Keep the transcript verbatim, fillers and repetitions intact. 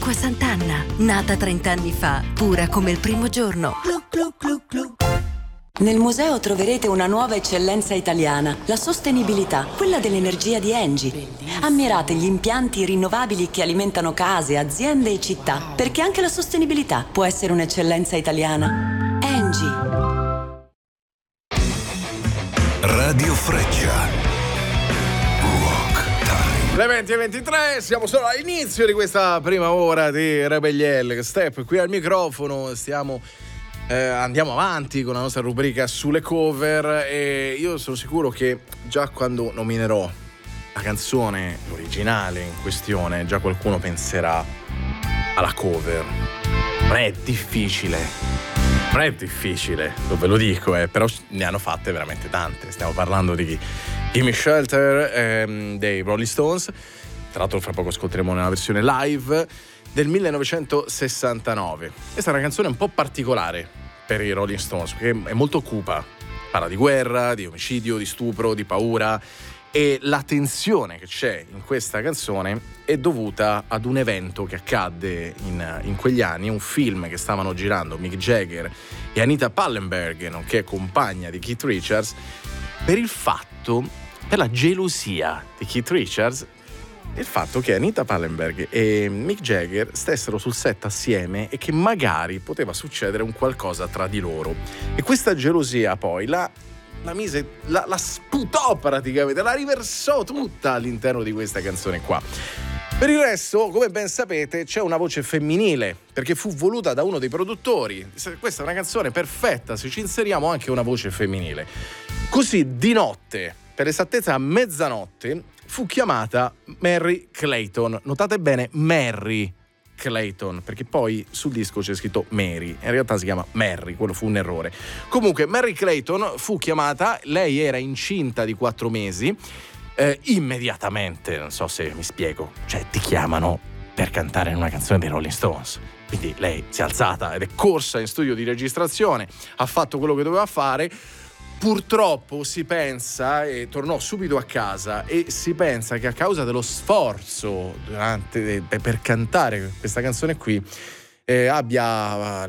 Acqua Sant'Anna, nata trent'anni fa, pura come il primo giorno. Glu, glu, glu, glu. Nel museo troverete una nuova eccellenza italiana, la sostenibilità, quella dell'energia di Engie. Ammirate gli impianti rinnovabili che alimentano case, aziende e città, perché anche la sostenibilità può essere un'eccellenza italiana. Engie. Radio Freccia. Le venti e ventitré, siamo solo all'inizio di questa prima ora di Rebelliel Step. Qui al microfono stiamo eh, andiamo avanti con la nostra rubrica sulle cover e io sono sicuro che già quando nominerò la canzone originale in questione già qualcuno penserà alla cover. Non è difficile, non è difficile, ve lo dico, eh, però ne hanno fatte veramente tante. Stiamo parlando di Gimme Shelter ehm, dei Rolling Stones. Tra l'altro fra poco ascolteremo una versione live del millenovecentosessantanove. Questa è una canzone un po' particolare per i Rolling Stones perché è molto cupa, parla di guerra, di omicidio, di stupro, di paura, e la tensione che c'è in questa canzone è dovuta ad un evento che accadde in, in quegli anni, un film che stavano girando Mick Jagger e Anita Pallenberg, nonché compagna di Keith Richards, per il fatto, per la gelosia di Keith Richards, il fatto che Anita Pallenberg e Mick Jagger stessero sul set assieme e che magari poteva succedere un qualcosa tra di loro. E questa gelosia poi la, la mise, la, la sputò praticamente, la riversò tutta all'interno di questa canzone qua. Per il resto, come ben sapete, c'è una voce femminile, perché fu voluta da uno dei produttori. Questa è una canzone perfetta, se ci inseriamo anche una voce femminile. Così di notte, per esattezza a mezzanotte, fu chiamata Merry Clayton. Notate bene, Merry Clayton, perché poi sul disco c'è scritto Mary, in realtà si chiama Merry, quello fu un errore. Comunque, Merry Clayton fu chiamata, lei era incinta di quattro mesi, eh, immediatamente, non so se mi spiego, cioè ti chiamano per cantare in una canzone dei Rolling Stones. Quindi lei si è alzata ed è corsa in studio di registrazione, ha fatto quello che doveva fare. Purtroppo si pensa, e tornò subito a casa, e si pensa che a causa dello sforzo durante, per cantare questa canzone qui eh, abbia